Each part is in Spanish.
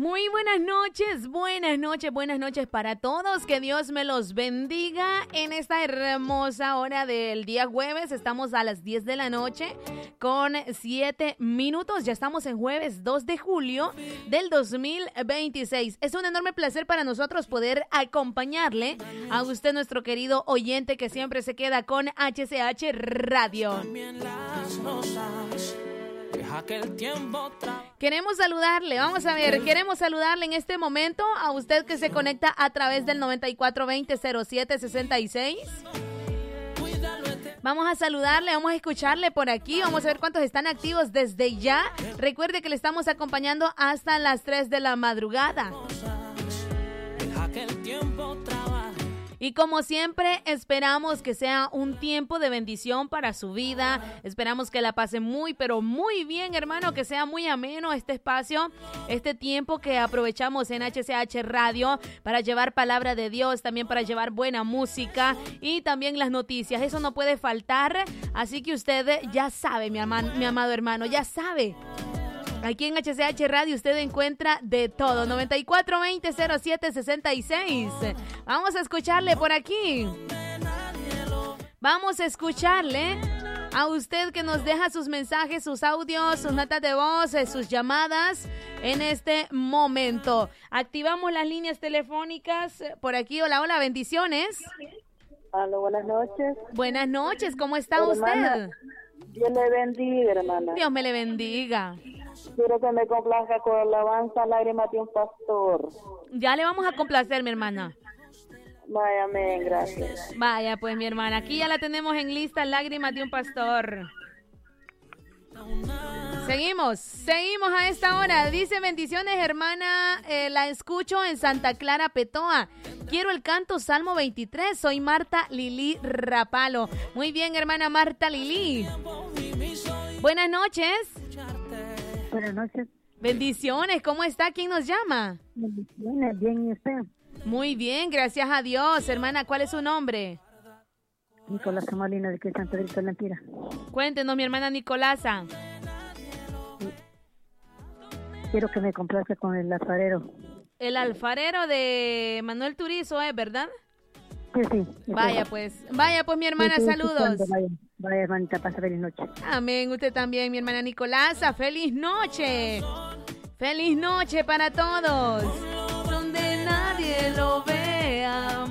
Muy buenas noches para todos. Que Dios me los bendiga en esta hermosa hora del día jueves. Estamos a las 10 de la noche con 7 minutos. Ya estamos en jueves 2 de julio del 2026. Es un enorme placer para nosotros poder acompañarle a usted, nuestro querido oyente que siempre se queda con HCH Radio. Queremos saludarle, queremos saludarle en este momento a usted que se conecta a través del 9420-0766. Vamos a saludarle, vamos a escucharle por aquí, vamos a ver cuántos están activos desde ya. Recuerde que le estamos acompañando hasta las 3 de la madrugada. Y como siempre, esperamos que sea un tiempo de bendición para su vida. Esperamos que la pase muy, pero muy bien, hermano, que sea muy ameno este espacio, este tiempo que aprovechamos en HCH Radio para llevar palabra de Dios, también para llevar buena música y también las noticias. Eso no puede faltar, así que usted ya sabe, mi amado hermano, ya sabe. Aquí en HCH Radio usted encuentra de todo. 9420-0766. Vamos a escucharle por aquí. Vamos a escucharle a usted que nos deja sus mensajes, sus audios, sus notas de voz, sus llamadas en este momento. Activamos las líneas telefónicas por aquí. Hola, hola, bendiciones. Hola, buenas noches. Buenas noches, ¿cómo está usted? Dios le bendiga, hermana. Dios me le bendiga. Quiero que me complazca con la alabanza Lágrimas de un Pastor. Ya le vamos a complacer, mi hermana. Vaya, amén, gracias. Vaya, pues, mi hermana, aquí ya la tenemos en lista, Lágrimas de un Pastor. Seguimos a esta hora. Dice, bendiciones, hermana, la escucho en Santa Clara, Petoa. Quiero el canto Salmo 23. Soy Marta Lili Rapalo. Muy bien, hermana Marta Lili. Buenas noches. Buenas noches. Bendiciones, ¿cómo está? ¿Quién nos llama? Bendiciones, bien, ¿y usted? Muy bien, gracias a Dios. Hermana, ¿cuál es su nombre? Nicolás Molina, de que San Pedrito de la Empira. Cuéntenos, mi hermana Nicolasa. Quiero que me complace con el alfarero. El alfarero de Manuel Turizo, ¿verdad? Sí. Vaya pues, mi hermana, sí, saludos. Vaya, hermanita, pasa feliz noche. Amén, usted también, mi hermana Nicolasa, feliz noche. Feliz noche para todos. Donde nadie lo vea.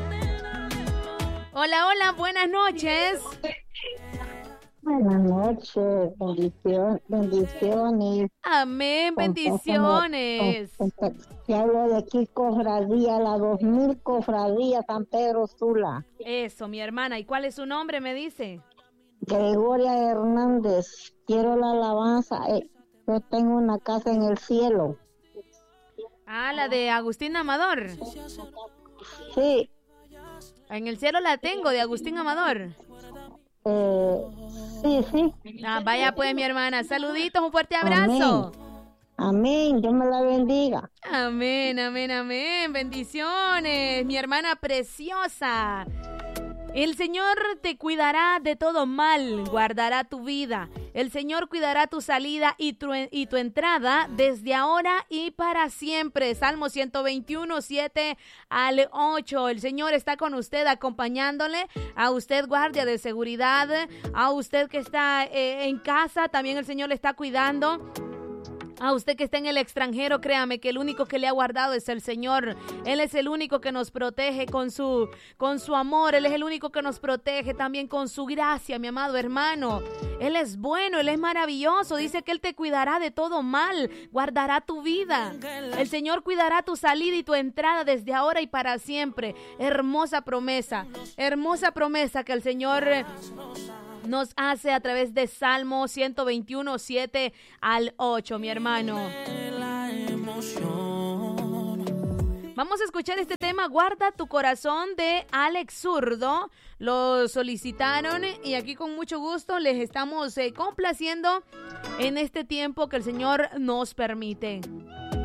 Hola, buenas noches. Buenas noches, bendiciones. Amén, bendiciones. Te hablo de aquí, cofradía, la 2000 cofradía San Pedro Sula. Eso, mi hermana. ¿Y cuál es su nombre, me dice? Gregoria Hernández. Quiero la alabanza. Yo tengo una casa en el cielo. Ah, la de Agustín Amador. Sí. En el cielo la tengo, de Agustín Amador. Sí. Ah, vaya pues, mi hermana. Saluditos, un fuerte abrazo. Amén, Dios me la bendiga. Amén. Bendiciones, mi hermana preciosa. El Señor te cuidará de todo mal, guardará tu vida. El Señor cuidará tu salida y tu entrada desde ahora y para siempre. Salmo 121, 7 al 8. El Señor está con usted, acompañándole. A usted, guardia de seguridad. A usted que está en casa, también el Señor le está cuidando. A usted que está en el extranjero, créame que el único que le ha guardado es el Señor. Él es el único que nos protege con su amor. Él es el único que nos protege también con su gracia, mi amado hermano. Él es bueno, Él es maravilloso. Dice que Él te cuidará de todo mal, guardará tu vida. El Señor cuidará tu salida y tu entrada desde ahora y para siempre. Hermosa promesa que el Señor nos hace a través de Salmo 121, 7 al 8, mi hermano. Vamos a escuchar este tema, Guarda tu corazón, de Alex Zurdo. Lo solicitaron y aquí con mucho gusto les estamos complaciendo en este tiempo que el Señor nos permite.